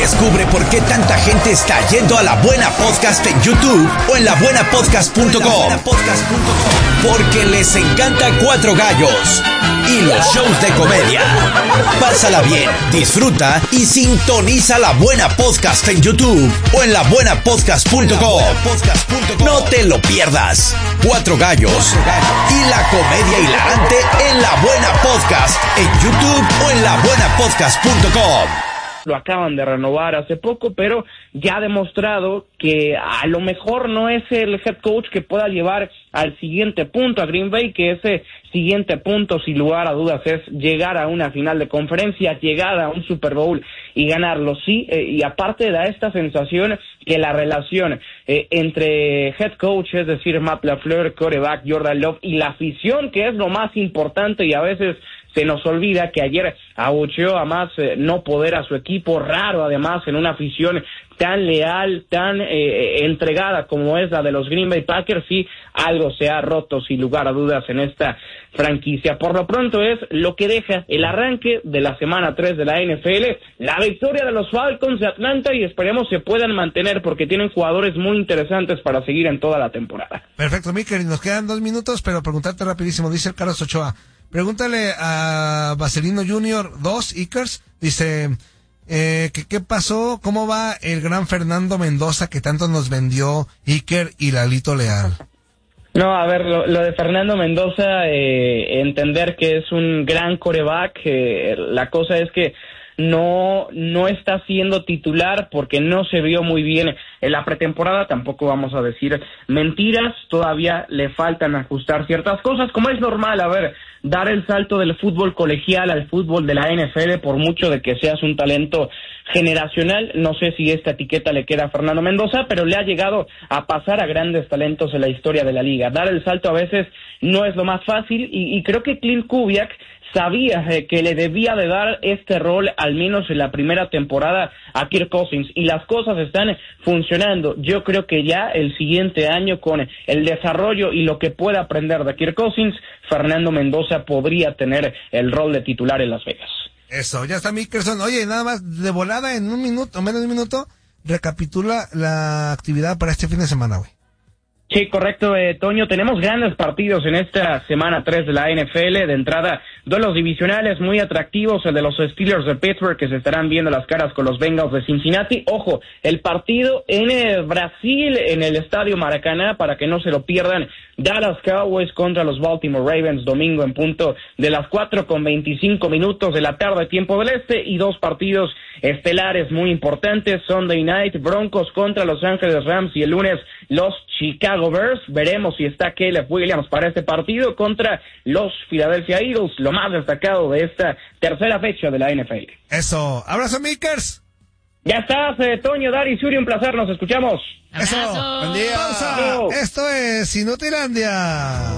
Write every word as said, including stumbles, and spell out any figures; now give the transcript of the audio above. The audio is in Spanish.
Descubre por qué tanta gente está yendo a La Buena Podcast en YouTube o en la buena podcast punto com. Porque les encanta Cuatro Gallos y los shows de comedia. Pásala bien, disfruta y sintoniza La Buena Podcast en YouTube o en la buena podcast punto com. No te lo pierdas. Cuatro Gallos y la comedia hilarante en La Buena Podcast en YouTube o en la buena podcast punto com. Lo acaban de renovar hace poco, pero ya ha demostrado que a lo mejor no es el head coach que pueda llevar al siguiente punto a Green Bay, que ese siguiente punto, sin lugar a dudas, es llegar a una final de conferencia, llegar a un Super Bowl y ganarlo, sí, eh, y aparte da esta sensación que la relación eh, entre head coach, es decir, Matt LaFleur, quarterback Jordan Love, y la afición, que es lo más importante, y a veces se nos olvida que ayer abucheó a más eh, no poder a su equipo, raro además en una afición tan leal, tan eh, entregada como es la de los Green Bay Packers. Sí, algo se ha roto sin lugar a dudas en esta franquicia. Por lo pronto es lo que deja el arranque de la semana tres de la N F L, la victoria de los Falcons de Atlanta, y esperemos se puedan mantener porque tienen jugadores muy interesantes para seguir en toda la temporada. Perfecto, Mikel, nos quedan dos minutos, pero preguntarte rapidísimo, dice el Carlos Ochoa. Pregúntale a Vaselino junior dos, Ickers, dice, eh, que qué pasó, cómo va el gran Fernando Mendoza que tanto nos vendió Iker y Lalito Leal. No, a ver, lo, lo de Fernando Mendoza, eh, entender que es un gran quarterback, eh, la cosa es que no no está siendo titular porque no se vio muy bien en la pretemporada, tampoco vamos a decir mentiras, todavía le faltan ajustar ciertas cosas, como es normal, a ver, dar el salto del fútbol colegial al fútbol de la N F L, por mucho de que seas un talento generacional, no sé si esta etiqueta le queda a Fernando Mendoza, pero le ha llegado a pasar a grandes talentos en la historia de la liga. Dar el salto a veces no es lo más fácil, y, y creo que Clint Kubiak sabía eh, que le debía de dar este rol, al menos en la primera temporada, a Kirk Cousins, y las cosas están funcionando. Yo creo que ya el siguiente año, con el desarrollo y lo que pueda aprender de Kirk Cousins, Fernando Mendoza podría tener el rol de titular en Las Vegas. Eso, ya está Mickelson. Oye, nada más de volada, en un minuto, menos de un minuto, recapitula la actividad para este fin de semana, güey. Sí, correcto, eh, Toño. Tenemos grandes partidos en esta semana tres de la N F L. De entrada, duelos divisionales muy atractivos, el de los Steelers de Pittsburgh, que se estarán viendo las caras con los Bengals de Cincinnati. Ojo, el partido en eh, Brasil, en el Estadio Maracaná, para que no se lo pierdan. Dallas Cowboys contra los Baltimore Ravens, domingo en punto de las cuatro con veinticinco minutos de la tarde, tiempo del este, y dos partidos estelares muy importantes. Sunday Night, Broncos contra Los Ángeles Rams, y el lunes los Chicago Bears. Veremos si está Caleb Williams para este partido contra los Philadelphia Eagles, lo más destacado de esta tercera fecha de la N F L. Eso, abrazo, Mickers. Ya estás, eh, Toño, Dari, Suri, un placer, nos escuchamos. Eso, buen día. Pausa. Esto es Inutilandia.